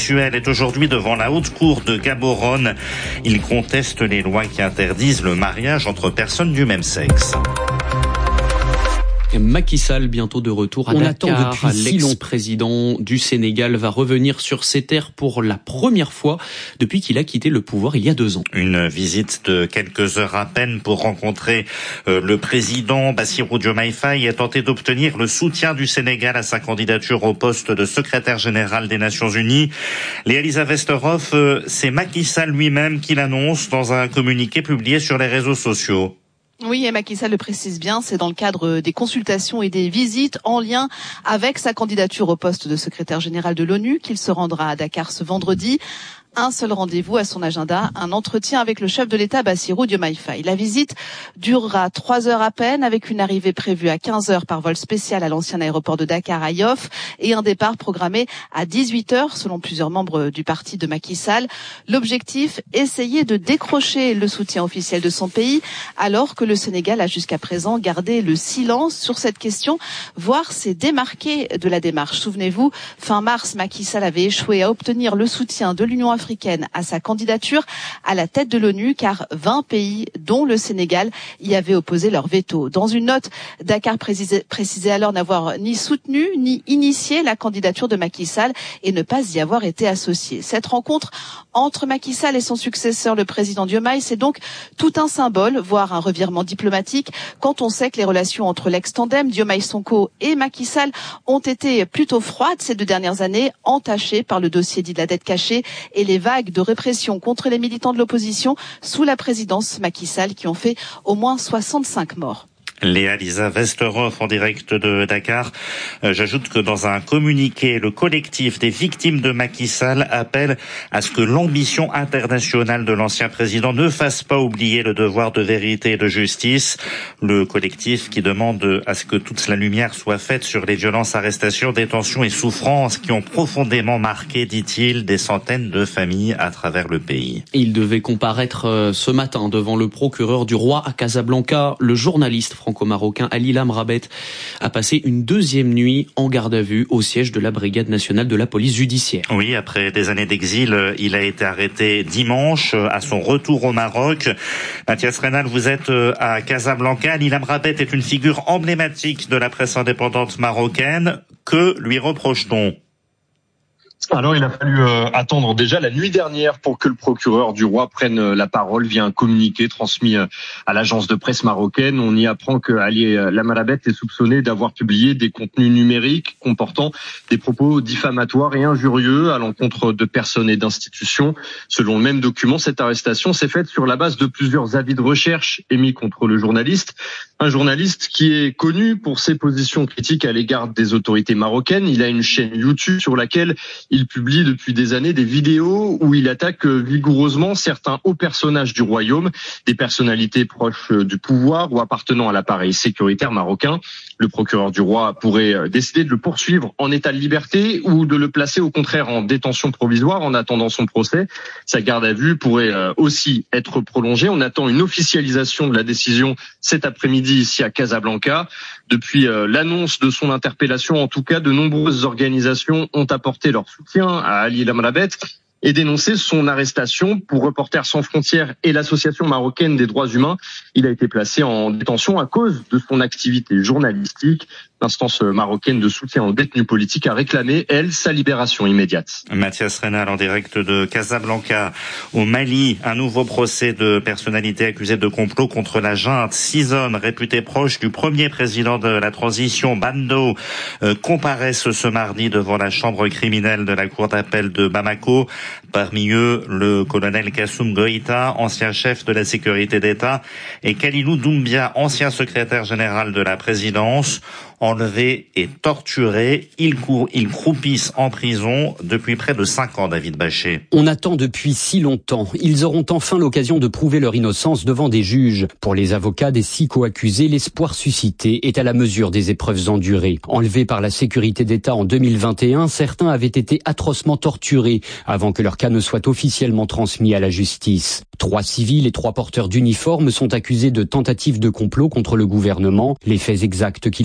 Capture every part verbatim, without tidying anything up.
sexuelle est aujourd'hui devant la haute cour de Gaborone. Il conteste les lois qui interdisent le mariage entre personnes du même sexe. Macky Sall bientôt de retour à On Dakar. Attend depuis si L'ex-président du Sénégal va revenir sur ses terres pour la première fois depuis qu'il a quitté le pouvoir il y a deux ans. Une visite de quelques heures à peine pour rencontrer euh, le président Bassirou Diomaye Faye et tenter d'obtenir le soutien du Sénégal à sa candidature au poste de secrétaire général des Nations Unies. Léa Lisa Vesterhoff, euh, c'est Macky Sall lui-même qui l'annonce dans un communiqué publié sur les réseaux sociaux. Oui, et Macky Sall le précise bien, c'est dans le cadre des consultations et des visites en lien avec sa candidature au poste de secrétaire général de l'ONU qu'il se rendra à Dakar ce vendredi. Un seul rendez-vous à son agenda, un entretien avec le chef de l'État Bassirou Diomaye Faye. La visite durera trois heures à peine, avec une arrivée prévue à quinze heures par vol spécial à l'ancien aéroport de Dakar à Yoff et un départ programmé à dix-huit heures selon plusieurs membres du parti de Macky Sall. L'objectif, essayer de décrocher le soutien officiel de son pays alors que le Sénégal a jusqu'à présent gardé le silence sur cette question, voire s'est démarqué de la démarche. Souvenez-vous, fin mars, Macky Sall avait échoué à obtenir le soutien de l'Union africaine à sa candidature à la tête de l'ONU, car vingt pays, dont le Sénégal, y avaient opposé leur veto. Dans une note, Dakar précisait, précisait alors n'avoir ni soutenu ni initié la candidature de Macky Sall et ne pas y avoir été associé. Cette rencontre entre Macky Sall et son successeur, le président Diomaye, c'est donc tout un symbole, voire un revirement diplomatique, quand on sait que les relations entre l'ex-tandem Diomaye Sonko et Macky Sall ont été plutôt froides ces deux dernières années, entachées par le dossier dit de la dette cachée et les vagues de répression contre les militants de l'opposition sous la présidence Macky Sall qui ont fait au moins soixante-cinq morts. Léa Lisa Vesterhoff en direct de Dakar. Euh, j'ajoute que dans un communiqué, le collectif des victimes de Macky Sall appelle à ce que l'ambition internationale de l'ancien président ne fasse pas oublier le devoir de vérité et de justice. Le collectif qui demande à ce que toute la lumière soit faite sur les violences, arrestations, détentions et souffrances qui ont profondément marqué, dit-il, des centaines de familles à travers le pays. Il devait comparaître ce matin devant le procureur du roi à Casablanca. Le journaliste franco-marocain Ali Lamrabet a passé une deuxième nuit en garde à vue au siège de la Brigade nationale de la police judiciaire. Oui, après des années d'exil, il a été arrêté dimanche à son retour au Maroc. Mathias Reynal, vous êtes à Casablanca. Ali Lamrabet est une figure emblématique de la presse indépendante marocaine. Que lui reproche-t-on ? Alors, il a fallu euh, attendre déjà la nuit dernière pour que le procureur du roi prenne euh, la parole via un communiqué transmis euh, à l'agence de presse marocaine. On y apprend que Ali Lamrabet est soupçonné d'avoir publié des contenus numériques comportant des propos diffamatoires et injurieux à l'encontre de personnes et d'institutions. Selon le même document, cette arrestation s'est faite sur la base de plusieurs avis de recherche émis contre le journaliste. Un journaliste qui est connu pour ses positions critiques à l'égard des autorités marocaines. Il a une chaîne YouTube sur laquelle il publie depuis des années des vidéos où il attaque vigoureusement certains hauts personnages du royaume, des personnalités proches du pouvoir ou appartenant à l'appareil sécuritaire marocain. Le procureur du roi pourrait décider de le poursuivre en état de liberté ou de le placer au contraire en détention provisoire en attendant son procès. Sa garde à vue pourrait aussi être prolongée. On attend une officialisation de la décision cet après-midi ici à Casablanca. Depuis l'annonce de son interpellation, en tout cas, de nombreuses organisations ont apporté leur soutien à Ali Lamrabet et dénoncé son arrestation. Pour Reporters sans frontières et l'association marocaine des droits humains, il a été placé en détention à cause de son activité journalistique. L'instance marocaine de soutien aux détenus politiques a réclamé, elle, sa libération immédiate. Mathias Reynal en direct de Casablanca. Au Mali, un nouveau procès de personnalité accusée de complot contre la junte. Six hommes réputés proches du premier président de la transition, Bando, euh, comparaissent ce mardi devant la chambre criminelle de la cour d'appel de Bamako. Parmi eux, le colonel Kassoum Goïta, ancien chef de la sécurité d'État, et Kalilou Doumbia, ancien secrétaire général de la présidence. Enlevés et torturés, ils, cou- ils croupissent en prison depuis près de cinq ans, David Bachet. On attend depuis si longtemps. Ils auront enfin l'occasion de prouver leur innocence devant des juges. Pour les avocats des six co-accusés, l'espoir suscité est à la mesure des épreuves endurées. Enlevés par la sécurité d'État en deux mille vingt et un, certains avaient été atrocement torturés avant que leur cas ne soit officiellement transmis à la justice. Trois civils et trois porteurs d'uniformes sont accusés de tentative de complot contre le gouvernement. Les faits exacts qui leur sont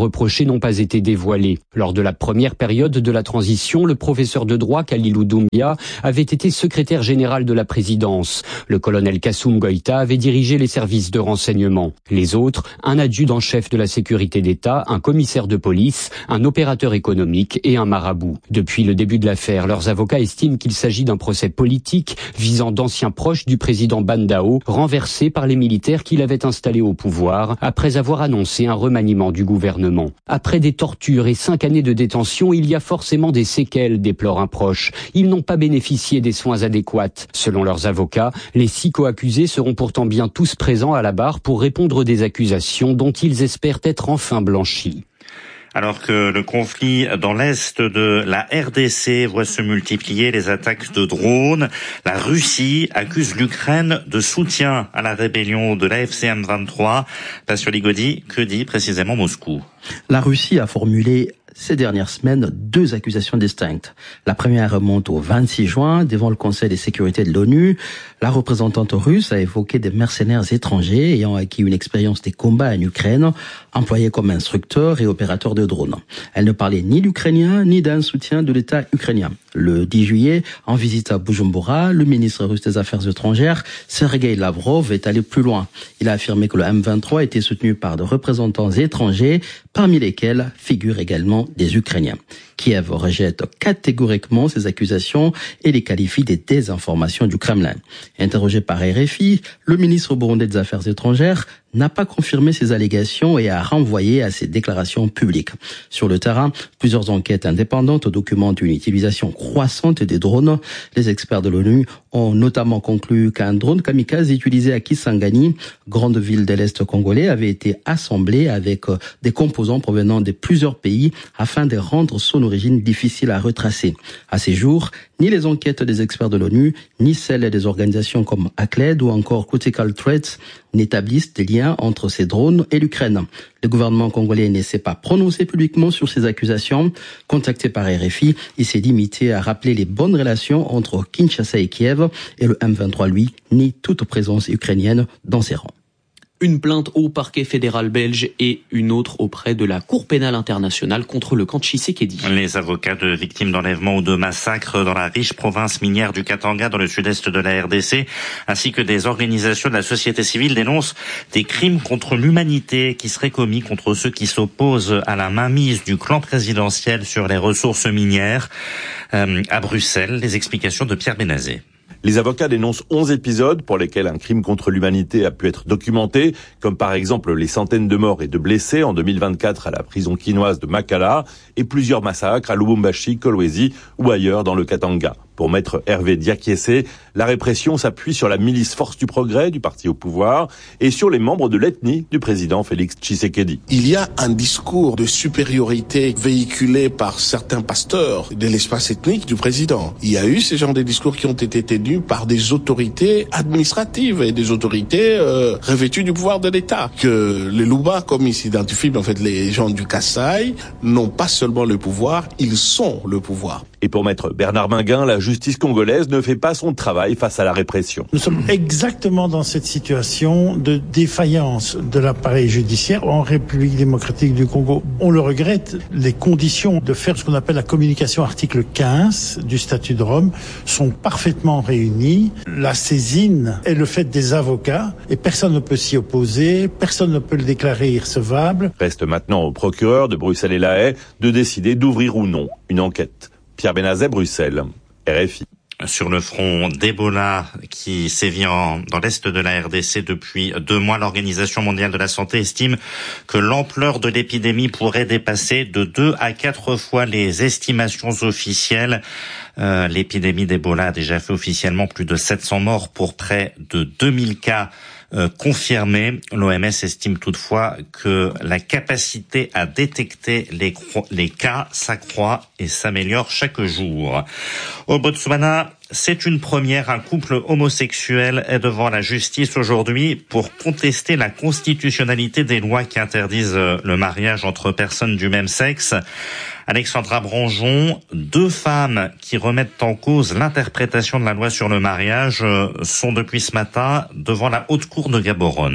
reprochés n'ont pas été dévoilés. Lors de la première période de la transition, le professeur de droit Khalilou Doumbia avait été secrétaire général de la présidence. Le colonel Kassoum Goïta avait dirigé les services de renseignement. Les autres, un adjudant-chef de la sécurité d'État, un commissaire de police, un opérateur économique et un marabout. Depuis le début de l'affaire, leurs avocats estiment qu'il s'agit d'un procès politique visant d'anciens proches du président Bandao, renversés par les militaires qui l'avaient installé au pouvoir après avoir annoncé un remaniement du gouvernement. Après des tortures et cinq années de détention, il y a forcément des séquelles, déplore un proche. Ils n'ont pas bénéficié des soins adéquats. Selon leurs avocats, les six co-accusés seront pourtant bien tous présents à la barre pour répondre des accusations dont ils espèrent être enfin blanchis. Alors que le conflit dans l'est de la R D C voit se multiplier les attaques de drones, la Russie accuse l'Ukraine de soutien à la rébellion de l'A F C M vingt-trois. Passion Ligodi, que dit précisément Moscou ? La Russie a formulé ces dernières semaines deux accusations distinctes. La première remonte au vingt-six juin devant le Conseil de sécurité de l'ONU. La représentante russe a évoqué des mercenaires étrangers ayant acquis une expérience des combats en Ukraine, employés comme instructeurs et opérateurs de drones. Elle ne parlait ni d'Ukrainiens ni d'un soutien de l'État ukrainien. Le dix juillet, en visite à Bujumbura, le ministre russe des Affaires étrangères, Sergei Lavrov, est allé plus loin. Il a affirmé que le M vingt-trois était soutenu par des représentants étrangers, parmi lesquels figurent également des Ukrainiens. Kiev rejette catégoriquement ces accusations et les qualifie des désinformations du Kremlin. Interrogé par R F I, le ministre burundais des Affaires étrangères n'a pas confirmé ces allégations et a renvoyé à ses déclarations publiques. Sur le terrain, plusieurs enquêtes indépendantes documentent une utilisation croissante des drones. Les experts de l'ONU ont notamment conclu qu'un drone kamikaze utilisé à Kisangani, grande ville de l'Est congolais, avait été assemblé avec des composants provenant de plusieurs pays afin de rendre son origine difficile à retracer. À ces jours, ni les enquêtes des experts de l'ONU, ni celles des organisations comme A C L E D ou encore Critical Threats n'établissent des liens entre ces drones et l'Ukraine. Le gouvernement congolais ne s'est pas prononcé publiquement sur ces accusations. Contacté par R F I, il s'est limité à rappeler les bonnes relations entre Kinshasa et Kiev, et le M vingt-trois, lui, nie toute présence ukrainienne dans ses rangs. Une plainte au parquet fédéral belge et une autre auprès de la Cour pénale internationale contre le camp de Tshisekedi. Les avocats de victimes d'enlèvement ou de massacres dans la riche province minière du Katanga dans le sud-est de la R D C, ainsi que des organisations de la société civile dénoncent des crimes contre l'humanité qui seraient commis contre ceux qui s'opposent à la mainmise du clan présidentiel sur les ressources minières. Euh, à Bruxelles, les explications de Pierre Benazet. Les avocats dénoncent onze épisodes pour lesquels un crime contre l'humanité a pu être documenté, comme par exemple les centaines de morts et de blessés en deux mille vingt-quatre à la prison quinoise de Makala et plusieurs massacres à Lubumbashi, Kolwezi ou ailleurs dans le Katanga. Pour maître Hervé Diakiese, la répression s'appuie sur la milice Force du Progrès du parti au pouvoir et sur les membres de l'ethnie du président Félix Tshisekedi. Il y a un discours de supériorité véhiculé par certains pasteurs de l'espace ethnique du président. Il y a eu ce genre de discours qui ont été tenus par des autorités administratives et des autorités euh, revêtues du pouvoir de l'État. Que les Luba, comme ils s'identifient, en fait, les gens du Kasaï, n'ont pas seulement le pouvoir, ils sont le pouvoir. Et pour maître Bernard Minguin, la justice congolaise ne fait pas son travail face à la répression. Nous sommes exactement dans cette situation de défaillance de l'appareil judiciaire en République démocratique du Congo. On le regrette, les conditions de faire ce qu'on appelle la communication article quinze du statut de Rome sont parfaitement réunies. La saisine est le fait des avocats et personne ne peut s'y opposer, personne ne peut le déclarer irrecevable. Reste maintenant au procureur de Bruxelles et La Haye de décider d'ouvrir ou non une enquête. Pierre Benazet, Bruxelles, R F I. Sur le front d'Ebola qui sévit en, dans l'est de la R D C depuis deux mois, l'Organisation mondiale de la santé estime que l'ampleur de l'épidémie pourrait dépasser de deux à quatre fois les estimations officielles. Euh, l'épidémie d'Ebola a déjà fait officiellement plus de sept cents morts pour près de deux mille cas euh, confirmés. L'O M S estime toutefois que la capacité à détecter les, les cas s'accroît et s'améliore chaque jour. Au Botswana, c'est une première. Un couple homosexuel est devant la justice aujourd'hui pour contester la constitutionnalité des lois qui interdisent le mariage entre personnes du même sexe. Alexandra Branjon, deux femmes qui remettent en cause l'interprétation de la loi sur le mariage sont depuis ce matin devant la haute cour de Gaborone.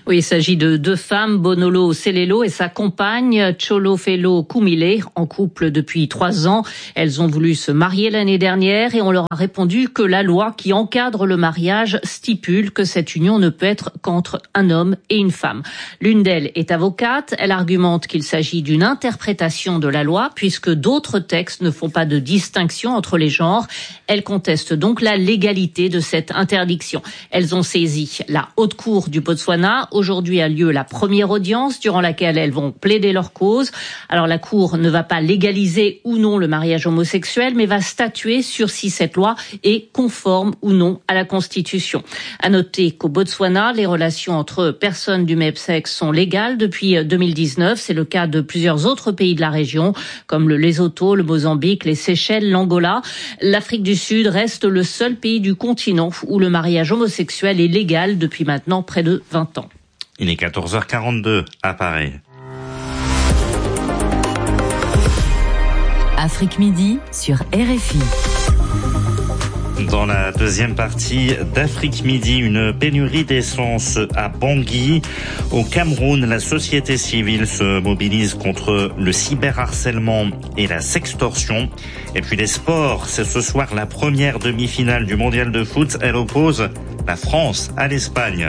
Oui, il s'agit de deux femmes, Bonolo Selelo et sa compagne, Tcholofelo Kumile, en couple depuis trois ans. Elles ont voulu se marier l'année dernière et on leur a répondu que la loi qui encadre le mariage stipule que cette union ne peut être qu'entre un homme et une femme. L'une d'elles est avocate. Elle argumente qu'il s'agit d'une interprétation de la loi puisque d'autres textes ne font pas de distinction entre les genres. Elle conteste donc la légalité de cette interdiction. Elles ont saisi la haute cour du Botswana. Aujourd'hui a lieu la première audience durant laquelle elles vont plaider leur cause. Alors la Cour ne va pas légaliser ou non le mariage homosexuel, mais va statuer sur si cette loi est conforme ou non à la Constitution. À noter qu'au Botswana, les relations entre personnes du même sexe sont légales depuis deux mille dix-neuf. C'est le cas de plusieurs autres pays de la région, comme le Lesotho, le Mozambique, les Seychelles, l'Angola. L'Afrique du Sud reste le seul pays du continent où le mariage homosexuel est légal depuis maintenant près de vingt ans. Il est quatorze heures quarante-deux à Paris. Afrique Midi sur R F I. Dans la deuxième partie d'Afrique Midi, une pénurie d'essence à Bangui. Au Cameroun, la société civile se mobilise contre le cyberharcèlement et la sextorsion. Et puis les sports, c'est ce soir la première demi-finale du mondial de foot. Elle oppose la France à l'Espagne.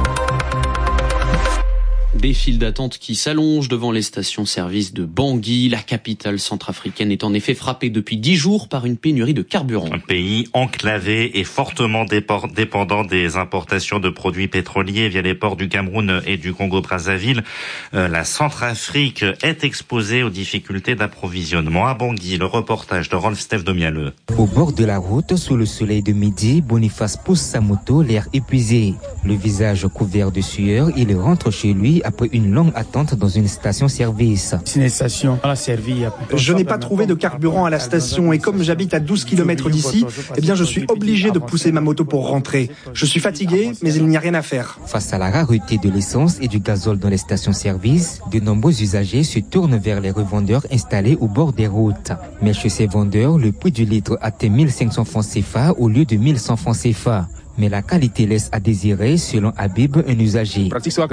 Des files d'attente qui s'allongent devant les stations-service de Bangui. La capitale centrafricaine est en effet frappée depuis dix jours par une pénurie de carburant. Un pays enclavé et fortement dépendant des importations de produits pétroliers via les ports du Cameroun et du Congo-Brazzaville. Euh, la Centrafrique est exposée aux difficultés d'approvisionnement. À Bangui, le reportage de Rolf-Steph Domialeux. Au bord de la route, sous le soleil de midi, Boniface pousse sa moto, l'air épuisé. Le visage couvert de sueur, il rentre chez lui après une longue attente dans une station-service. C'est une station. Je n'ai pas trouvé de carburant à la station et comme j'habite à douze kilomètres d'ici, eh bien je suis obligé de pousser ma moto pour rentrer. Je suis fatigué, mais il n'y a rien à faire. Face à la rareté de l'essence et du gazole dans les stations-service, de nombreux usagers se tournent vers les revendeurs installés au bord des routes. Mais chez ces vendeurs, le prix du litre atteint mille cinq cents francs C F A au lieu de mille cent francs C F A. Mais la qualité laisse à désirer, selon Habib, un usager.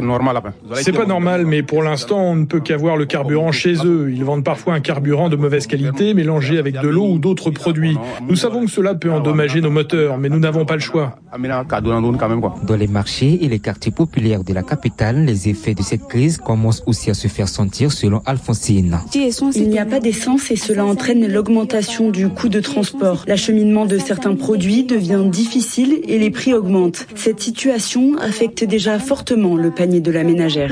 C'est pas normal, mais pour l'instant, on ne peut qu'avoir le carburant chez eux. Ils vendent parfois un carburant de mauvaise qualité, mélangé avec de l'eau ou d'autres produits. Nous savons que cela peut endommager nos moteurs, mais nous n'avons pas le choix. Dans les marchés et les quartiers populaires de la capitale, les effets de cette crise commencent aussi à se faire sentir, selon Alphonsine. Il n'y a pas d'essence et cela entraîne l'augmentation du coût de transport. L'acheminement de certains produits devient difficile et les prix augmentent. Cette situation affecte déjà fortement le panier de la ménagère.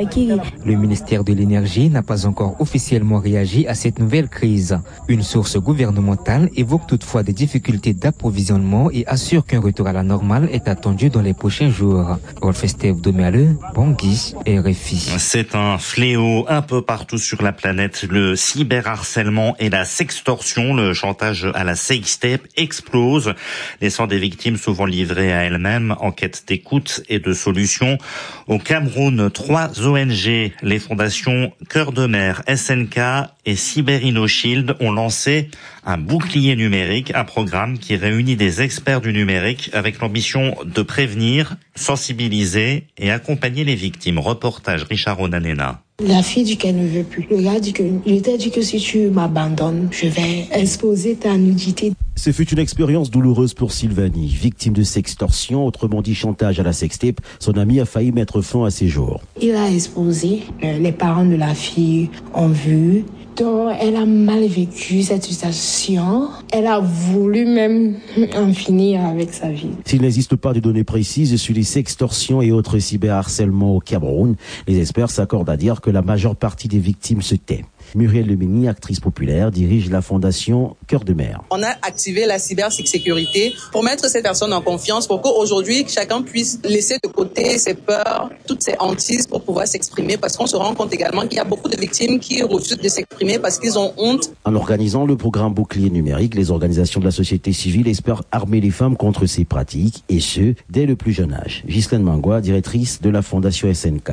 Le ministère de l'Énergie n'a pas encore officiellement réagi à cette nouvelle crise. Une source gouvernementale évoque toutefois des difficultés d'approvisionnement et assure qu'un retour à la normale est attendu dans les prochains jours. Rolf-Steph Domialeux, Bangui, R F I. C'est un fléau un peu partout sur la planète. Le cyberharcèlement et la sextorsion, le chantage à la sextape explose, laissant des victimes souvent livrées à elles-mêmes en quête d'écoute et de solutions. Au Cameroun, trois O N G, les fondations Cœur de Mer, S N K et CyberInnoShield ont lancé un bouclier numérique, un programme qui réunit des experts du numérique avec l'ambition de prévenir, sensibiliser et accompagner les victimes. Reportage Richard Onanena. La fille dit qu'elle ne veut plus. Le gars dit que je t'ai dit que si tu m'abandonnes, je vais exposer ta nudité. Ce fut une expérience douloureuse pour Sylvanie, victime de sextorsion, autrement dit chantage à la sextape. Son ami a failli mettre fin à ses jours. Il a exposé, les parents de la fille ont vu. Donc, elle a mal vécu cette situation. Elle a voulu même en finir avec sa vie. S'il n'existe pas de données précises sur les sextorsions et autres cyberharcèlements au Cameroun, les experts s'accordent à dire que la majeure partie des victimes se tait. Muriel Lemini, actrice populaire, dirige la fondation Cœur de Mer. On a activé la cybersécurité pour mettre ces personnes en confiance, pour qu'aujourd'hui, chacun puisse laisser de côté ses peurs, toutes ses hantises pour pouvoir s'exprimer, parce qu'on se rend compte également qu'il y a beaucoup de victimes qui refusent de s'exprimer parce qu'ils ont honte. En organisant le programme Bouclier numérique, les organisations de la société civile espèrent armer les femmes contre ces pratiques, et ce, dès le plus jeune âge. Ghislaine Mangua, directrice de la fondation S N K.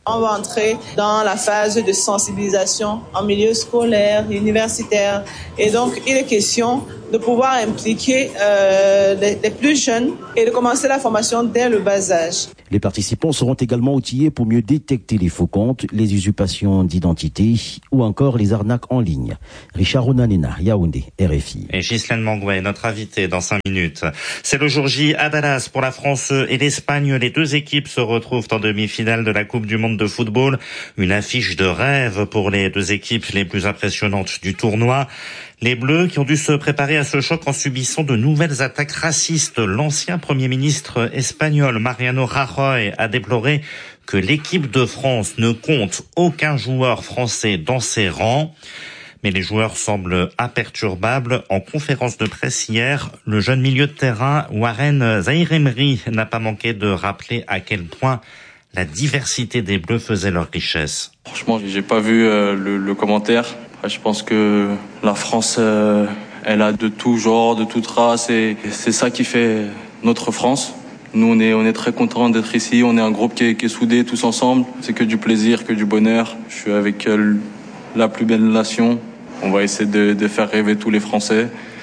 On va entrer dans la phase de sensibilisation en milieu scolaire, universitaire. Et donc, il est question de pouvoir impliquer euh, les, les plus jeunes et de commencer la formation dès le bas âge. Les participants seront également outillés pour mieux détecter les faux comptes, les usurpations d'identité ou encore les arnaques en ligne. Richard Onanena, Yaoundé, R F I. Et Ghislaine Mangouet, notre invité dans cinq minutes. C'est le jour J à Dallas pour la France et l'Espagne. Les deux équipes se retrouvent en demi-finale de la Coupe du Monde de football. Une affiche de rêve pour les deux équipes les plus impressionnantes du tournoi. Les Bleus qui ont dû se préparer à ce choc en subissant de nouvelles attaques racistes. L'ancien Premier ministre espagnol Mariano Rajoy a déploré que l'équipe de France ne compte aucun joueur français dans ses rangs. Mais les joueurs semblent imperturbables. En conférence de presse hier, le jeune milieu de terrain Warren Zaïre-Emery n'a pas manqué de rappeler à quel point la diversité des Bleus faisait leur richesse. Franchement, j'ai pas vu euh, le, le commentaire. Après, je pense que la France, euh, elle a de tout genre, de toute race, et c'est ça qui fait notre France. Nous, on est, on est très contents d'être ici. On est un groupe qui est, qui est soudé tous ensemble. C'est que du plaisir, que du bonheur. Je suis avec euh, la plus belle nation. On va essayer de, de faire rêver tous les Français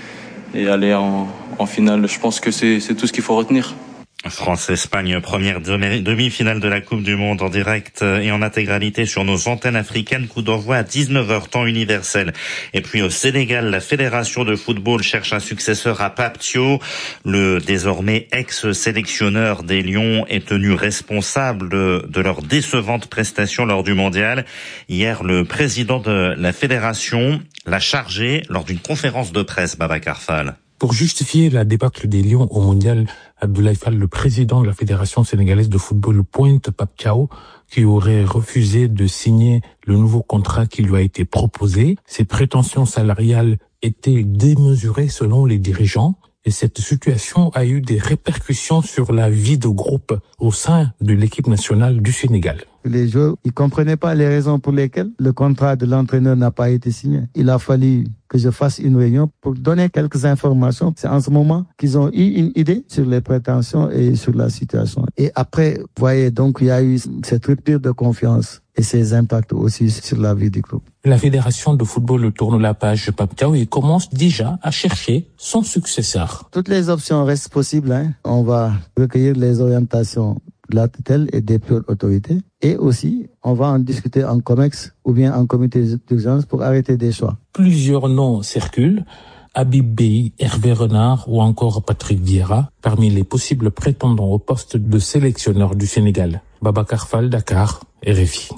et aller en, en finale. Je pense que c'est, c'est tout ce qu'il faut retenir. France-Espagne, première demi-finale de la Coupe du Monde en direct et en intégralité sur nos antennes africaines. Coup d'envoi à dix-neuf heures, temps universel. Et puis au Sénégal, la Fédération de football cherche un successeur à Pape Thiaw. Le désormais ex-sélectionneur des Lions est tenu responsable de, de leur décevante prestation lors du mondial. Hier, le président de la Fédération l'a chargé lors d'une conférence de presse, Babacar Fall. Pour justifier la débâcle des Lions au mondial, Abdoulaye Fall, le président de la Fédération sénégalaise de football, pointe Pape Thiaw, qui aurait refusé de signer le nouveau contrat qui lui a été proposé. Ses prétentions salariales étaient démesurées selon les dirigeants. Et cette situation a eu des répercussions sur la vie de groupe au sein de l'équipe nationale du Sénégal. Les joueurs, ils comprenaient pas les raisons pour lesquelles le contrat de l'entraîneur n'a pas été signé. Il a fallu que je fasse une réunion pour donner quelques informations. C'est en ce moment qu'ils ont eu une idée sur les prétentions et sur la situation. Et après, vous voyez, donc il y a eu cette rupture de confiance et ses impacts aussi sur la vie du club. La Fédération de football tourne la page Pape Thiaw et commence déjà à chercher son successeur. Toutes les options restent possibles. Hein. On va recueillir les orientations de la tutelle et des plus autorités. Et aussi, on va en discuter en COMEX ou bien en comité d'urgence pour arrêter des choix. Plusieurs noms circulent. Habib Beye, Hervé Renard ou encore Patrick Vieira, parmi les possibles prétendants au poste de sélectionneur du Sénégal. Babacar Fall, Dakar, R F I.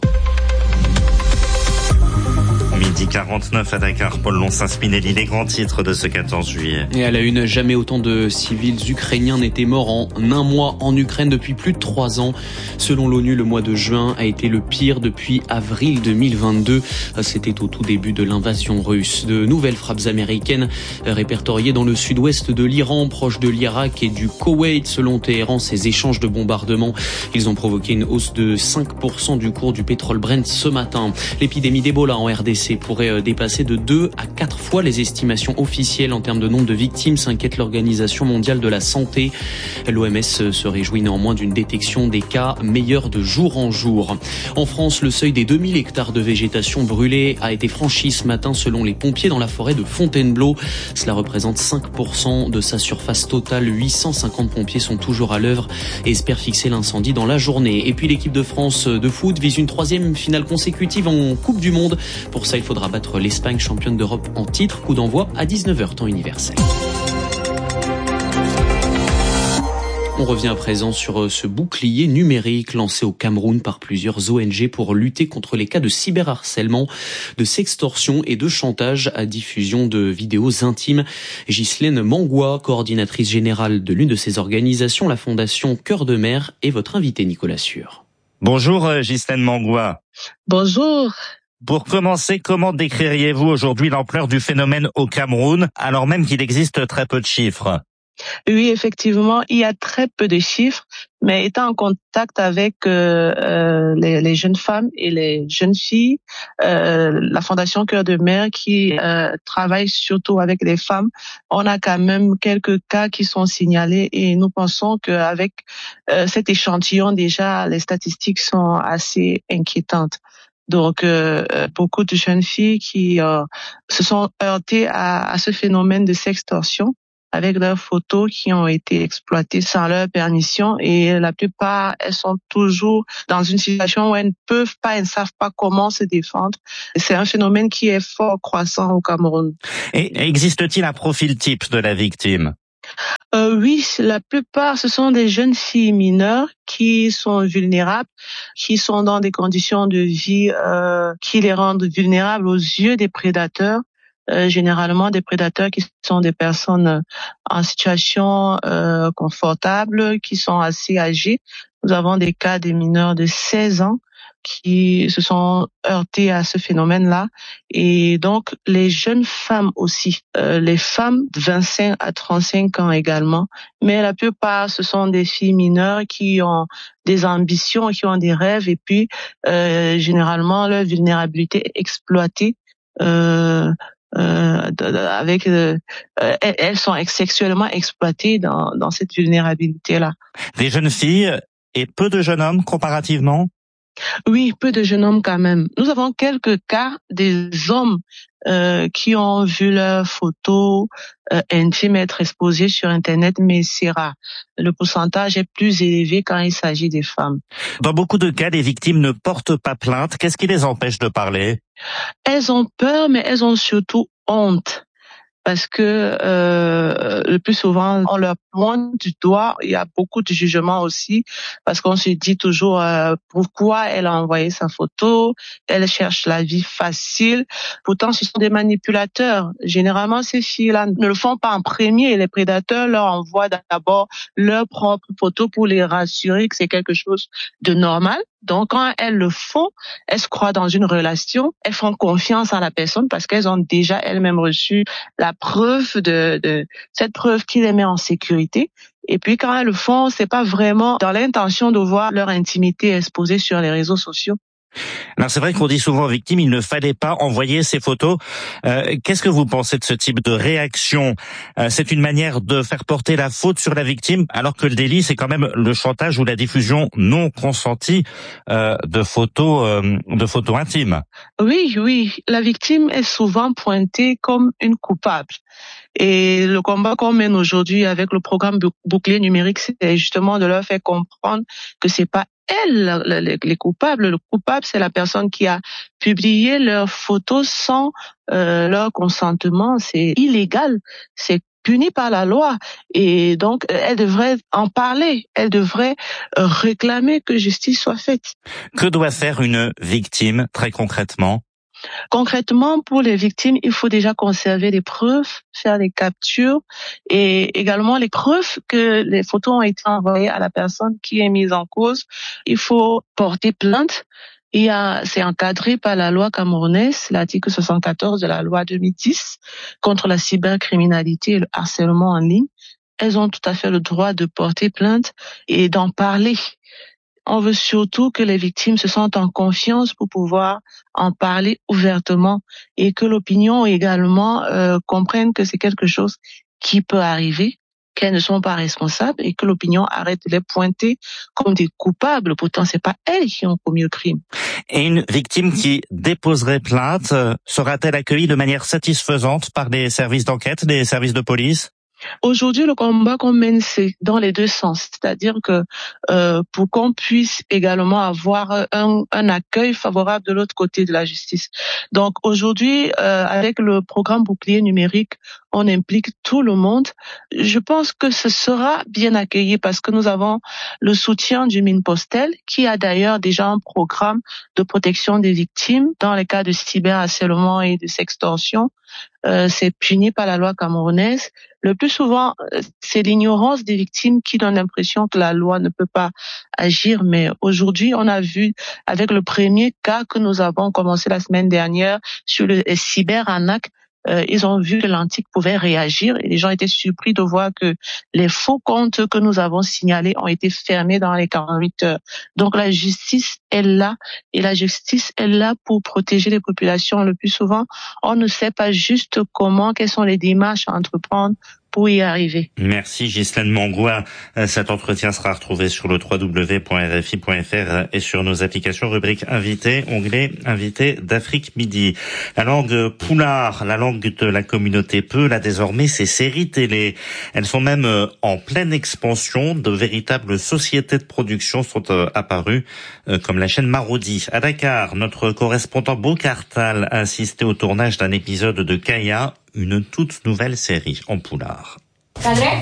Midi quarante-neuf à Dakar, Paul Lonsas-Spinelli, les grands titres de ce quatorze juillet. Et à la une, jamais autant de civils ukrainiens n'étaient morts en un mois en Ukraine depuis plus de trois ans. Selon l'ONU, le mois de juin a été le pire depuis avril deux mille vingt-deux. C'était au tout début de l'invasion russe. De nouvelles frappes américaines répertoriées dans le sud-ouest de l'Iran, proche de l'Irak et du Koweït. Selon Téhéran, ces échanges de bombardements, ils ont provoqué une hausse de cinq pour cent du cours du pétrole Brent ce matin. L'épidémie d'Ebola en R D C pourrait dépasser de deux à quatre fois les estimations officielles en termes de nombre de victimes, s'inquiète l'Organisation mondiale de la santé. L'O M S se réjouit néanmoins d'une détection des cas meilleure de jour en jour. En France, le seuil des deux mille hectares de végétation brûlée a été franchi ce matin selon les pompiers dans la forêt de Fontainebleau. Cela représente cinq pour cent de sa surface totale. huit cent cinquante pompiers sont toujours à l'œuvre et espèrent fixer l'incendie dans la journée. Et puis l'équipe de France de foot vise une troisième finale consécutive en Coupe du Monde. Pour ça, il faudra battre l'Espagne, championne d'Europe en titre. Coup d'envoi à dix-neuf heures, temps universel. On revient à présent sur ce bouclier numérique lancé au Cameroun par plusieurs O N G pour lutter contre les cas de cyberharcèlement, de sextorsion et de chantage à diffusion de vidéos intimes. Ghislaine Mangouet, coordinatrice générale de l'une de ces organisations, la Fondation Cœur de Mer, est votre invité, Nicolas Sueur. Bonjour Ghislaine Mangouet. Bonjour. Pour commencer, comment décririez-vous aujourd'hui l'ampleur du phénomène au Cameroun, alors même qu'il existe très peu de chiffres ? Oui, effectivement, il y a très peu de chiffres, mais étant en contact avec euh, euh, les, les jeunes femmes et les jeunes filles, euh, la Fondation Cœur de Mère qui euh, travaille surtout avec les femmes, on a quand même quelques cas qui sont signalés et nous pensons qu'avec euh, cet échantillon déjà, les statistiques sont assez inquiétantes. Donc, euh, beaucoup de jeunes filles qui euh, se sont heurtées à, à ce phénomène de sextorsion, avec leurs photos qui ont été exploitées sans leur permission et la plupart, elles sont toujours dans une situation où elles ne peuvent pas, elles ne savent pas comment se défendre. C'est un phénomène qui est fort croissant au Cameroun. Et existe-t-il un profil type de la victime ? Euh, oui, la plupart, ce sont des jeunes filles mineures qui sont vulnérables, qui sont dans des conditions de vie euh, qui les rendent vulnérables aux yeux des prédateurs. Euh, généralement des prédateurs qui sont des personnes en situation euh, confortable, qui sont assez âgées. Nous avons des cas de mineurs de seize ans qui se sont heurtés à ce phénomène-là. Et donc, les jeunes femmes aussi, euh, les femmes de vingt-cinq à trente-cinq ans également. Mais la plupart, ce sont des filles mineures qui ont des ambitions, qui ont des rêves et puis, euh, généralement, leur vulnérabilité est exploitée. Euh, Euh, avec euh, elles sont sexuellement exploitées dans, dans cette vulnérabilité-là. Des jeunes filles et peu de jeunes hommes comparativement ? Oui, peu de jeunes hommes quand même. Nous avons quelques cas des hommes euh, qui ont vu leurs photos euh, intimes être exposées sur Internet, mais c'est rare. Le pourcentage est plus élevé quand il s'agit des femmes. Dans beaucoup de cas, les victimes ne portent pas plainte. Qu'est-ce qui les empêche de parler ? Elles ont peur, mais elles ont surtout honte. Parce que euh, le plus souvent, on leur pointe du doigt. Il y a beaucoup de jugements aussi, parce qu'on se dit toujours euh, pourquoi elle a envoyé sa photo. Elle cherche la vie facile. Pourtant, ce sont des manipulateurs. Généralement, ces filles-là ne le font pas en premier. Les prédateurs leur envoient d'abord leur propre photo pour les rassurer que c'est quelque chose de normal. Donc, quand elles le font, elles se croient dans une relation, elles font confiance à la personne parce qu'elles ont déjà elles-mêmes reçu la preuve de, de cette preuve qui les met en sécurité. Et puis, quand elles le font, c'est pas vraiment dans l'intention de voir leur intimité exposée sur les réseaux sociaux. Alors c'est vrai qu'on dit souvent aux victimes, il ne fallait pas envoyer ces photos. Euh, qu'est-ce que vous pensez de ce type de réaction ? euh, C'est une manière de faire porter la faute sur la victime, alors que le délit, c'est quand même le chantage ou la diffusion non consentie euh, de photos, euh, de photos intimes. Oui, oui, la victime est souvent pointée comme une coupable. Et le combat qu'on mène aujourd'hui avec le programme bouclier numérique, c'est justement de leur faire comprendre que c'est pas elles les coupables. Le coupable, c'est la personne qui a publié leurs photos sans euh, leur consentement. C'est illégal, c'est puni par la loi. Et donc, elle devrait en parler. Elle devrait réclamer que justice soit faite. Que doit faire une victime, très concrètement ? Concrètement, pour les victimes, il faut déjà conserver les preuves, faire des captures et également les preuves que les photos ont été envoyées à la personne qui est mise en cause. Il faut porter plainte. Il y a, c'est encadré par la loi camerounaise, l'article soixante-quatorze de la loi deux mille dix contre la cybercriminalité et le harcèlement en ligne. Elles ont tout à fait le droit de porter plainte et d'en parler. On veut surtout que les victimes se sentent en confiance pour pouvoir en parler ouvertement et que l'opinion également euh, comprenne que c'est quelque chose qui peut arriver, qu'elles ne sont pas responsables et que l'opinion arrête de les pointer comme des coupables. Pourtant, c'est pas elles qui ont commis le crime. Et une victime qui déposerait plainte, sera-t-elle accueillie de manière satisfaisante par des services d'enquête, des services de police ? Aujourd'hui, le combat qu'on mène, c'est dans les deux sens. C'est-à-dire que euh, pour qu'on puisse également avoir un, un accueil favorable de l'autre côté de la justice. Donc aujourd'hui, euh, avec le programme bouclier numérique, on implique tout le monde. Je pense que ce sera bien accueilli parce que nous avons le soutien du Minpostel, qui a d'ailleurs déjà un programme de protection des victimes dans les cas de cyberharcèlement et de sextorsion. Euh, c'est puni par la loi camerounaise. Le plus souvent, c'est l'ignorance des victimes qui donne l'impression que la loi ne peut pas agir. Mais aujourd'hui, on a vu avec le premier cas que nous avons commencé la semaine dernière sur le cyberarnaque, euh, ils ont vu que l'Antique pouvait réagir et les gens étaient surpris de voir que les faux comptes que nous avons signalés ont été fermés dans les quarante-huit heures. Donc la justice est là et la justice est là pour protéger les populations. Le plus souvent, on ne sait pas juste comment, quelles sont les démarches à entreprendre pour y arriver. Merci Ghislaine Mangoua. Cet entretien sera retrouvé sur le w w w point r f i point f r et sur nos applications, rubrique invité, onglet invité d'Afrique Midi. La langue poulard, la langue de la communauté Peul, a désormais ses séries télé. Elles sont même en pleine expansion. De véritables sociétés de production sont apparues, comme la chaîne Marodi. À Dakar, notre correspondant Bokartal a assisté au tournage d'un épisode de Kaya, une toute nouvelle série en poulard. Cadré,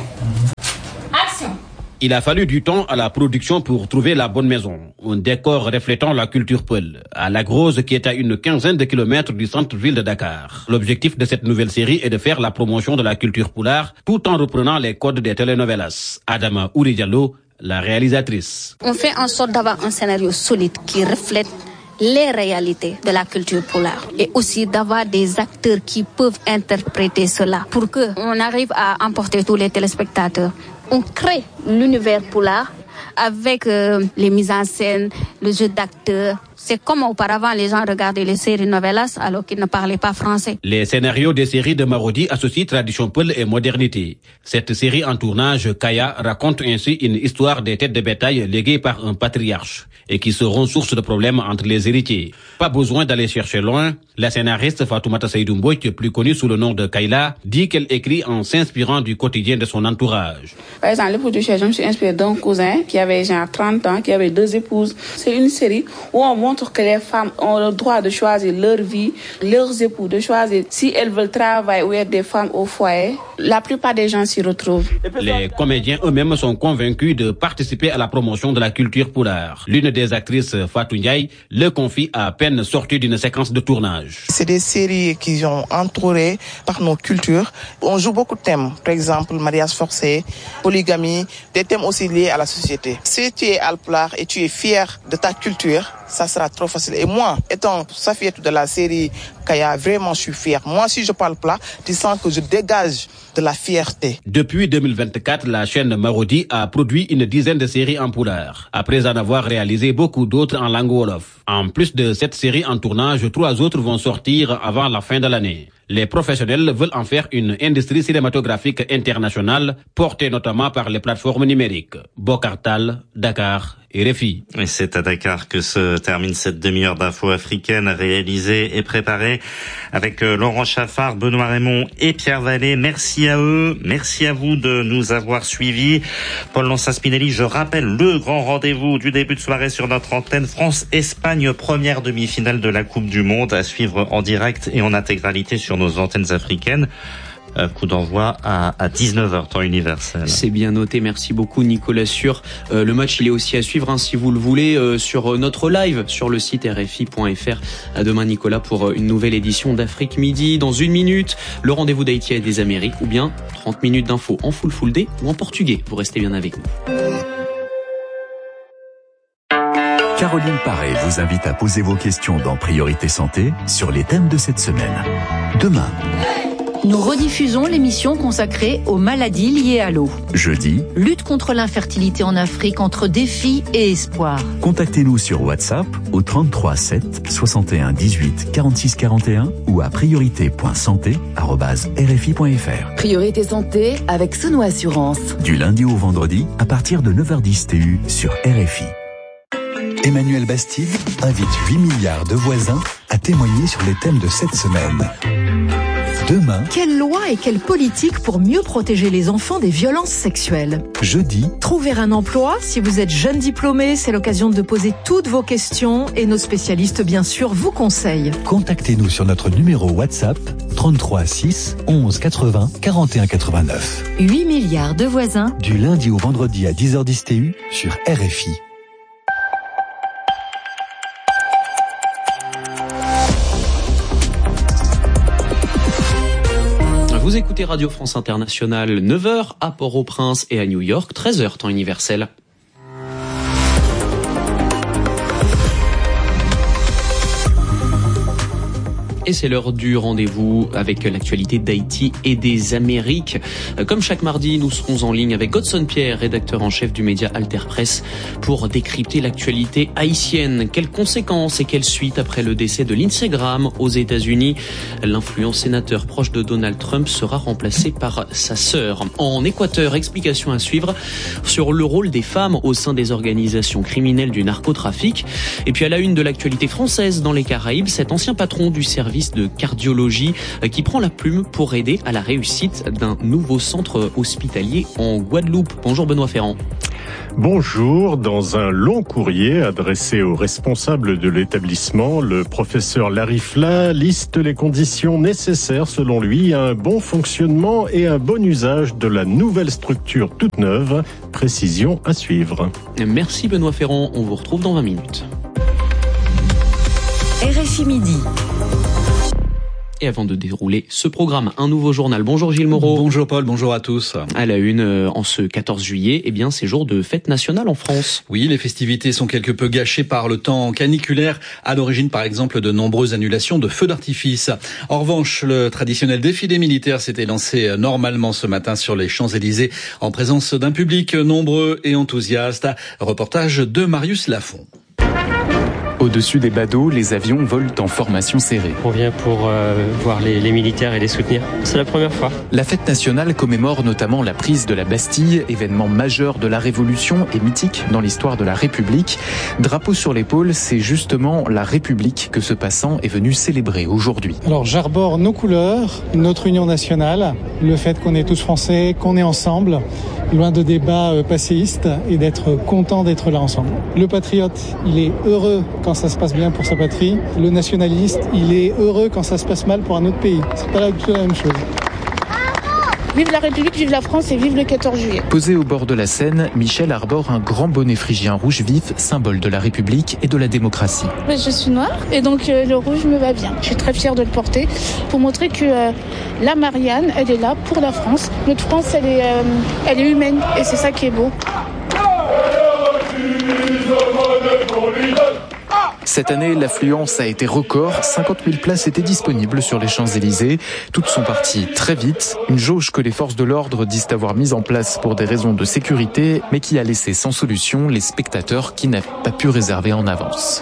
action. Il a fallu du temps à la production pour trouver la bonne maison. Un décor reflétant la culture Peul, à La Grosse qui est à une quinzaine de kilomètres du centre-ville de Dakar. L'objectif de cette nouvelle série est de faire la promotion de la culture poulard tout en reprenant les codes des telenovelas. Adama Ouri Diallo, la réalisatrice. On fait en sorte d'avoir un scénario solide qui reflète les réalités de la culture poulard et aussi d'avoir des acteurs qui peuvent interpréter cela pour que on arrive à emporter tous les téléspectateurs. On crée l'univers poulard avec euh, les mises en scène, le jeu d'acteurs. C'est comme auparavant les gens regardaient les séries novelas alors qu'ils ne parlaient pas français. Les scénarios des séries de Marodi associent tradition Peul et modernité. Cette série en tournage, Kaya, raconte ainsi une histoire des têtes de bétail léguées par un patriarche et qui seront source de problèmes entre les héritiers. Pas besoin d'aller chercher loin. La scénariste Fatoumata Seydou Mbouch, plus connue sous le nom de Kayla, dit qu'elle écrit en s'inspirant du quotidien de son entourage. Par exemple, le produit, je me suis inspirée d'un cousin qui avait genre trente ans, qui avait deux épouses. C'est une série où on montre que les femmes ont le droit de choisir leur vie, leurs époux, de choisir si elles veulent travailler ou être des femmes au foyer. La plupart des gens s'y retrouvent. Les comédiens eux-mêmes sont convaincus de participer à la promotion de la culture poulard. L'une des actrices, Fatou Ndiaye, le confie à peine sortie d'une séquence de tournage. C'est des séries qui sont entourées par nos cultures. On joue beaucoup de thèmes, par exemple mariage forcé, polygamie, des thèmes aussi liés à la société. Si tu es alpulaar et tu es fier de ta culture, ça sera trop facile. Et moi, étant Safiatou de la série Kaya, vraiment je suis fier. Moi, si je parle plat, tu sens que je dégage de la fierté. Depuis deux mille vingt-quatre, la chaîne Marodi a produit une dizaine de séries en poulard, après en avoir réalisé beaucoup d'autres en langue wolof. En plus de cette série en tournage, trois autres vont sortir avant la fin de l'année. Les professionnels veulent en faire une industrie cinématographique internationale, portée notamment par les plateformes numériques. Bokartal, Dakar et R F I. Et c'est à Dakar que se termine cette demi-heure d'infos africaines réalisée et préparée avec Laurent Chaffard, Benoît Raymond et Pierre Vallée. Merci à eux, merci à vous de nous avoir suivis. Paul Lansat-Spinelli, je rappelle le grand rendez-vous du début de soirée sur notre antenne. France-Espagne, première demi-finale de la Coupe du Monde à suivre en direct et en intégralité sur nos antennes africaines. Euh, coup d'envoi à, à dix-neuf heures, temps universel. C'est bien noté, merci beaucoup Nicolas Sûr. Euh, le match il est aussi à suivre hein, si vous le voulez euh, sur notre live sur le site r f i point f r. À demain Nicolas pour une nouvelle édition d'Afrique Midi. Dans une minute, le rendez-vous d'Haïti et des Amériques ou bien trente minutes d'infos en full full day ou en portugais. Vous restez bien avec nous. Caroline Paré vous invite à poser vos questions dans Priorité Santé sur les thèmes de cette semaine. Demain, nous rediffusons l'émission consacrée aux maladies liées à l'eau. Jeudi, lutte contre l'infertilité en Afrique entre défis et espoir. Contactez-nous sur WhatsApp au trente-trois sept soixante et un dix-huit quarante-six quarante et un ou à priorité point santé arobase r f i point f r. Priorité Santé avec Sono Assurance. Du lundi au vendredi à partir de neuf heures dix T U sur R F I. Emmanuel Bastide invite huit milliards de voisins à témoigner sur les thèmes de cette semaine. Demain, quelle loi et quelle politique pour mieux protéger les enfants des violences sexuelles? Jeudi, trouver un emploi. Si vous êtes jeune diplômé, c'est l'occasion de poser toutes vos questions et nos spécialistes, bien sûr, vous conseillent. Contactez-nous sur notre numéro WhatsApp trente-trois six onze quatre-vingts quarante et un quatre-vingt-neuf. huit milliards de voisins. Du lundi au vendredi à dix heures dix T U sur R F I. Vous écoutez Radio France Internationale, neuf heures à Port-au-Prince et à New York, treize heures temps universel. Et c'est l'heure du rendez-vous avec l'actualité d'Haïti et des Amériques. Comme chaque mardi, nous serons en ligne avec Godson Pierre, rédacteur en chef du média Alter Press, pour décrypter l'actualité haïtienne. Quelles conséquences et quelles suites après le décès de Lindsey Graham aux États-Unis? L'influent sénateur proche de Donald Trump sera remplacé par sa sœur. En Équateur, explication à suivre sur le rôle des femmes au sein des organisations criminelles du narcotrafic. Et puis à la une de l'actualité française dans les Caraïbes, cet ancien patron du service de cardiologie qui prend la plume pour aider à la réussite d'un nouveau centre hospitalier en Guadeloupe. Bonjour Benoît Ferrand. Bonjour. Dans un long courrier adressé aux responsables de l'établissement, le professeur Larifla liste les conditions nécessaires, selon lui, à un bon fonctionnement et un bon usage de la nouvelle structure toute neuve. Précision à suivre. Merci Benoît Ferrand. On vous retrouve dans vingt minutes. R F I Midi. Et avant de dérouler ce programme, un nouveau journal. Bonjour Gilles Moreau. Bonjour Paul, bonjour à tous. À la une, euh, en ce quatorze juillet, eh bien, c'est jour de fête nationale en France. Oui, les festivités sont quelque peu gâchées par le temps caniculaire, à l'origine par exemple de nombreuses annulations de feux d'artifice. En revanche, le traditionnel défilé militaire s'était lancé normalement ce matin sur les Champs-Élysées en présence d'un public nombreux et enthousiaste. Reportage de Marius Lafont. Au-dessus des badauds, les avions volent en formation serrée. On vient pour euh, voir les, les militaires et les soutenir. C'est la première fois. La fête nationale commémore notamment la prise de la Bastille, événement majeur de la Révolution et mythique dans l'histoire de la République. Drapeau sur l'épaule, c'est justement la République que ce passant est venu célébrer aujourd'hui. Alors j'arbore nos couleurs, notre union nationale, le fait qu'on est tous français, qu'on est ensemble, loin de débats euh, passéistes et d'être content d'être là ensemble. Le patriote, il est heureux quand ça se passe bien pour sa patrie. Le nationaliste, il est heureux quand ça se passe mal pour un autre pays. C'est pas du tout la même chose. Vive la République, vive la France et vive le quatorze juillet. Posé au bord de la Seine, Michel arbore un grand bonnet phrygien rouge vif, symbole de la République et de la démocratie. Je suis noire et donc euh, le rouge me va bien. Je suis très fière de le porter pour montrer que euh, la Marianne, elle est là pour la France. Notre France, elle est, euh, elle est humaine et c'est ça qui est beau. Cette année, l'affluence a été record. cinquante mille places étaient disponibles sur les Champs-Élysées. Toutes sont parties très vite. Une jauge que les forces de l'ordre disent avoir mise en place pour des raisons de sécurité, mais qui a laissé sans solution les spectateurs qui n'avaient pas pu réserver en avance.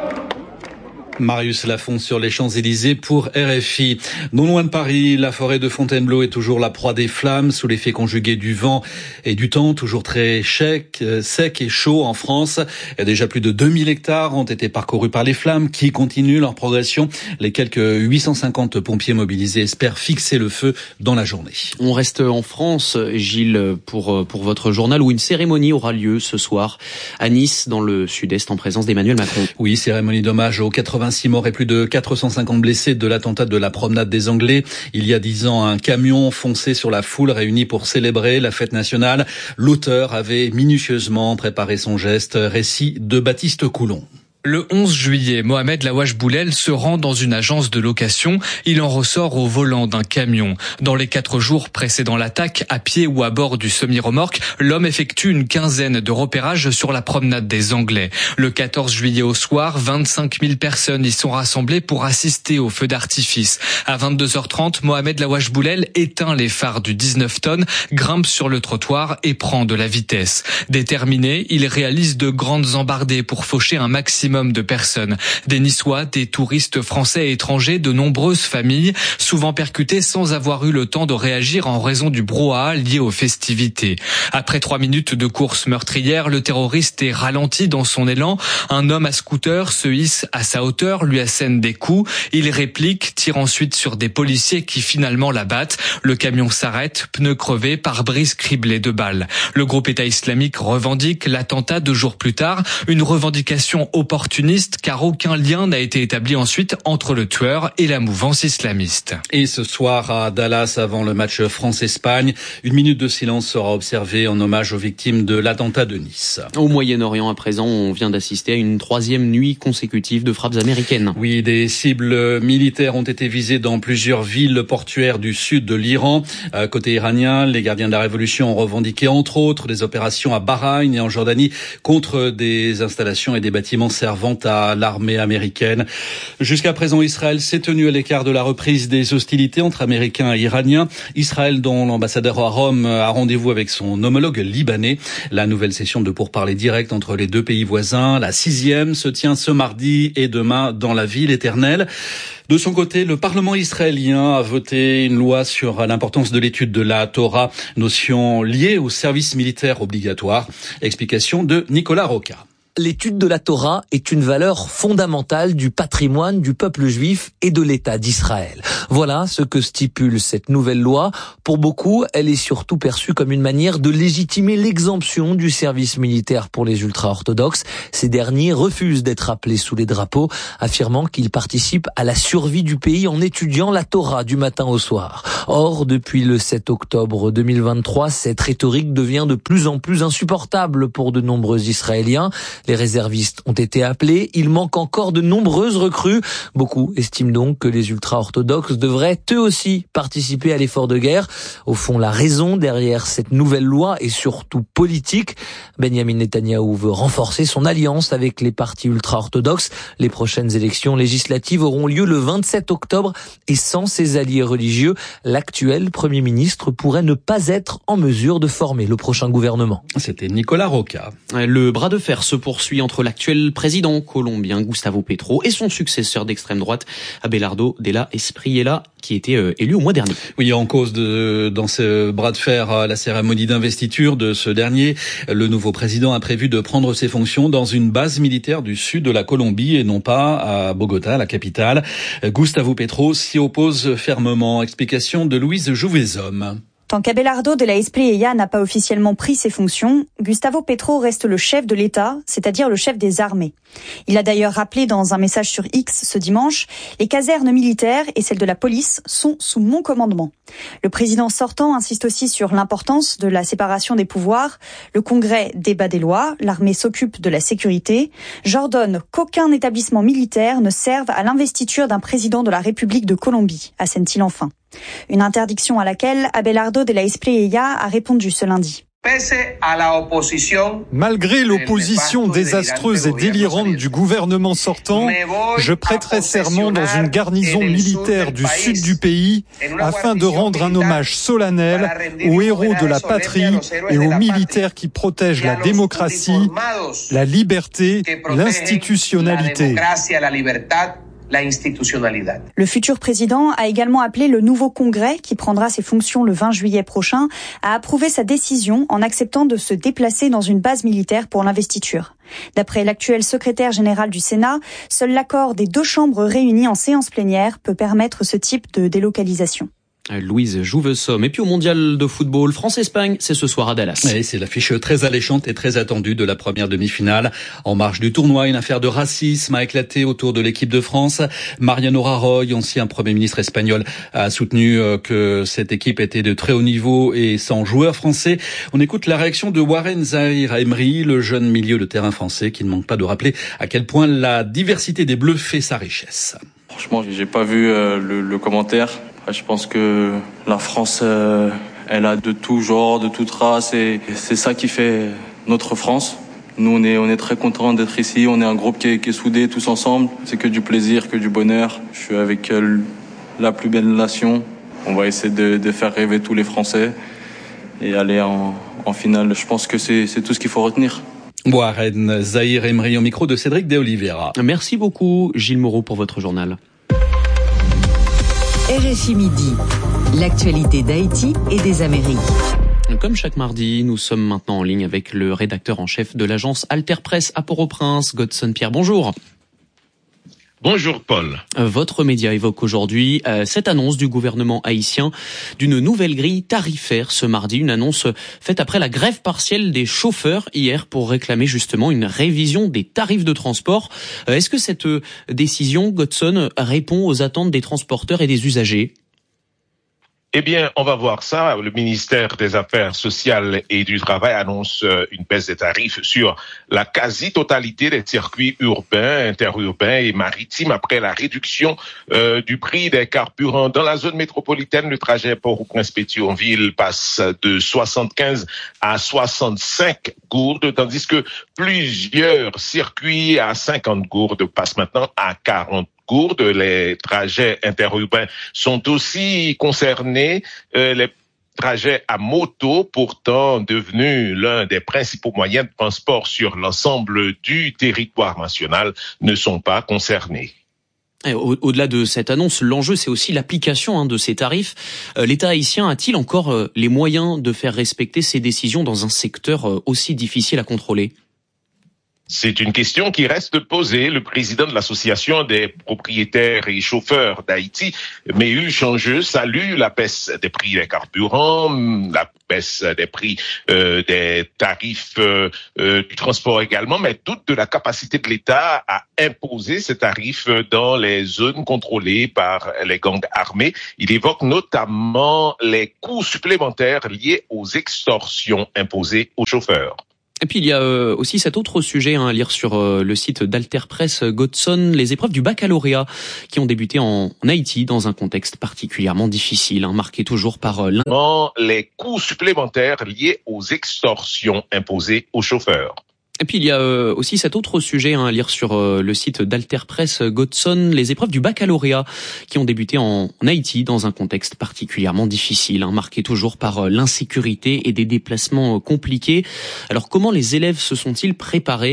Marius Lafont sur les Champs-Élysées pour R F I. Non loin de Paris, la forêt de Fontainebleau est toujours la proie des flammes, sous l'effet conjugué du vent et du temps, toujours très sec, sec et chaud en France. Et déjà plus de deux mille hectares ont été parcourus par les flammes qui continuent leur progression. Les quelques huit cent cinquante pompiers mobilisés espèrent fixer le feu dans la journée. On reste en France, Gilles, pour, pour votre journal où une cérémonie aura lieu ce soir à Nice, dans le sud-est, en présence d'Emmanuel Macron. Oui, cérémonie d'hommage aux quatre-vingt-six morts et plus de quatre cent cinquante blessés de l'attentat de la promenade des Anglais. Il y a dix ans, un camion foncé sur la foule réunie pour célébrer la fête nationale. L'auteur avait minutieusement préparé son geste. Récit de Baptiste Coulon. Le onze juillet, Mohamed Laouache Boulel se rend dans une agence de location. Il en ressort au volant d'un camion. Dans les quatre jours précédant l'attaque, à pied ou à bord du semi-remorque, l'homme effectue une quinzaine de repérages sur la promenade des Anglais. Le quatorze juillet au soir, vingt-cinq mille personnes y sont rassemblées pour assister au feu d'artifice. À vingt-deux heures trente, Mohamed Laouache Boulel éteint les phares du dix-neuf tonnes, grimpe sur le trottoir et prend de la vitesse. Déterminé, il réalise de grandes embardées pour faucher un maximum de personnes. Des Niçois, des touristes français et étrangers, de nombreuses familles, souvent percutées sans avoir eu le temps de réagir en raison du brouhaha lié aux festivités. Après trois minutes de course meurtrière, le terroriste est ralenti dans son élan. Un homme à scooter se hisse à sa hauteur, lui assène des coups. Il réplique, tire ensuite sur des policiers qui finalement l'abattent. Le camion s'arrête, pneus crevés, pare-brise criblé de balles. Le groupe État islamique revendique l'attentat deux jours plus tard, une revendication opportuniste car aucun lien n'a été établi ensuite entre le tueur et la mouvance islamiste. Et ce soir à Dallas, avant le match France-Espagne, une minute de silence sera observée en hommage aux victimes de l'attentat de Nice. Au Moyen-Orient, à présent, on vient d'assister à une troisième nuit consécutive de frappes américaines. Oui, des cibles militaires ont été visées dans plusieurs villes portuaires du sud de l'Iran. Euh, côté iranien, les gardiens de la Révolution ont revendiqué entre autres des opérations à Bahreïn et en Jordanie contre des installations et des bâtiments servant servant à l'armée américaine. Jusqu'à présent, Israël s'est tenu à l'écart de la reprise des hostilités entre Américains et Iraniens. Israël, dont l'ambassadeur à Rome a rendez-vous avec son homologue libanais. La nouvelle session de pourparlers directs entre les deux pays voisins, la sixième, se tient ce mardi et demain dans la ville éternelle. De son côté, le Parlement israélien a voté une loi sur l'importance de l'étude de la Torah, notion liée au service militaire obligatoire. Explication de Nicolas Roca. L'étude de la Torah est une valeur fondamentale du patrimoine du peuple juif et de l'État d'Israël. Voilà ce que stipule cette nouvelle loi. Pour beaucoup, elle est surtout perçue comme une manière de légitimer l'exemption du service militaire pour les ultra-orthodoxes. Ces derniers refusent d'être appelés sous les drapeaux, affirmant qu'ils participent à la survie du pays en étudiant la Torah du matin au soir. Or, depuis le sept octobre deux mille vingt-trois, cette rhétorique devient de plus en plus insupportable pour de nombreux Israéliens. Les réservistes ont été appelés, il manque encore de nombreuses recrues. Beaucoup estiment donc que les ultra-orthodoxes devraient eux aussi participer à l'effort de guerre. Au fond, la raison derrière cette nouvelle loi est surtout politique. Benjamin Netanyahou veut renforcer son alliance avec les partis ultra-orthodoxes. Les prochaines élections législatives auront lieu le vingt-sept octobre et sans ses alliés religieux, l'actuel Premier ministre pourrait ne pas être en mesure de former le prochain gouvernement. C'était Nicolas Roca. Le bras de fer se poursuit entre l'actuel président colombien Gustavo Petro et son successeur d'extrême droite Abelardo de la Espriella, qui était euh, élu au mois dernier. Oui, en cause de dans ce bras de fer, la cérémonie d'investiture de ce dernier, le nouveau président a prévu de prendre ses fonctions dans une base militaire du sud de la Colombie et non pas à Bogota, la capitale. Gustavo Petro s'y oppose fermement. Explication de Louise Jouvezhomme. Tant qu'Abelardo de la Espriella n'a pas officiellement pris ses fonctions, Gustavo Petro reste le chef de l'État, c'est-à-dire le chef des armées. Il a d'ailleurs rappelé dans un message sur X ce dimanche, « Les casernes militaires et celles de la police sont sous mon commandement ». Le président sortant insiste aussi sur l'importance de la séparation des pouvoirs. Le Congrès débat des lois, l'armée s'occupe de la sécurité. J'ordonne qu'aucun établissement militaire ne serve à l'investiture d'un président de la République de Colombie, assène-t-il enfin. Une interdiction à laquelle Abelardo de la Espriella a répondu ce lundi. Malgré l'opposition désastreuse et délirante du gouvernement sortant, je prêterai serment dans une garnison militaire du sud du pays afin de rendre un hommage solennel aux héros de la patrie et aux militaires qui protègent la démocratie, la liberté, l'institutionnalité. Le futur président a également appelé le nouveau Congrès, qui prendra ses fonctions le vingt juillet prochain, à approuver sa décision en acceptant de se déplacer dans une base militaire pour l'investiture. D'après l'actuel secrétaire général du Sénat, seul l'accord des deux chambres réunies en séance plénière peut permettre ce type de délocalisation. Louise Jouvesomme. Et puis au mondial de football, France-Espagne, c'est ce soir à Dallas. Et c'est l'affiche très alléchante et très attendue de la première demi-finale. En marge du tournoi, une affaire de racisme a éclaté autour de l'équipe de France. Mariano Rajoy, ancien Premier ministre espagnol, a soutenu que cette équipe était de très haut niveau et sans joueurs français. On écoute la réaction de Warren Zaïre-Emery, le jeune milieu de terrain français, qui ne manque pas de rappeler à quel point la diversité des Bleus fait sa richesse. Franchement, j'ai pas vu euh, le, le commentaire. Je pense que la France, euh, elle a de tout genre, de toute race, et c'est ça qui fait notre France. Nous, on est, on est très contents d'être ici. On est un groupe qui est, qui est soudé tous ensemble. C'est que du plaisir, que du bonheur. Je suis avec euh, la plus belle nation. On va essayer de, de faire rêver tous les Français et aller en, en finale. Je pense que c'est, c'est tout ce qu'il faut retenir. Warren Zaïre-Emery au micro de Cédric de Oliveira. Merci beaucoup, Gilles Moreau, pour votre journal. R F I Midi, l'actualité d'Haïti et des Amériques. Comme chaque mardi, nous sommes maintenant en ligne avec le rédacteur en chef de l'agence Alter Presse à Port-au-Prince, Godson Pierre. Bonjour. Bonjour Paul. Votre média évoque aujourd'hui euh, cette annonce du gouvernement haïtien d'une nouvelle grille tarifaire ce mardi, une annonce faite après la grève partielle des chauffeurs hier pour réclamer justement une révision des tarifs de transport. Euh, est-ce que cette euh, décision, Godson, répond aux attentes des transporteurs et des usagers ? Eh bien, on va voir ça. Le ministère des Affaires sociales et du Travail annonce une baisse des tarifs sur la quasi-totalité des circuits urbains, interurbains et maritimes après la réduction euh, du prix des carburants. Dans la zone métropolitaine, le trajet Port-au-Prince-Pétionville passe de soixante-quinze à soixante-cinq gourdes, tandis que plusieurs circuits à cinquante gourdes passent maintenant à quarante gourdes. Les trajets interurbains sont aussi concernés. Euh, les trajets à moto, pourtant devenu l'un des principaux moyens de transport sur l'ensemble du territoire national, ne sont pas concernés. Au-delà de cette annonce, l'enjeu, c'est aussi l'application hein, de ces tarifs. Euh, L'État haïtien a-t-il encore euh, les moyens de faire respecter ses décisions dans un secteur euh, aussi difficile à contrôler ? C'est une question qui reste posée. Le président de l'association des propriétaires et chauffeurs d'Haïti, Méhu Changeux, salue la baisse des prix des carburants, la baisse des prix euh, des tarifs euh, euh, du transport également, mais doute de la capacité de l'État à imposer ces tarifs dans les zones contrôlées par les gangs armés. Il évoque notamment les coûts supplémentaires liés aux extorsions imposées aux chauffeurs. Et puis il y a euh, aussi cet autre sujet hein, à lire sur euh, le site d'Alter Press Godson, les épreuves du baccalauréat qui ont débuté en, en Haïti dans un contexte particulièrement difficile, hein, marqué toujours par euh, les coûts supplémentaires liés aux extorsions imposées aux chauffeurs. Et puis il y a euh, aussi cet autre sujet hein, à lire sur euh, le site d'Alter Press Godson, les épreuves du baccalauréat qui ont débuté en, en Haïti dans un contexte particulièrement difficile, hein, marqué toujours par euh, l'insécurité et des déplacements euh, compliqués. Alors comment les élèves se sont-ils préparés ?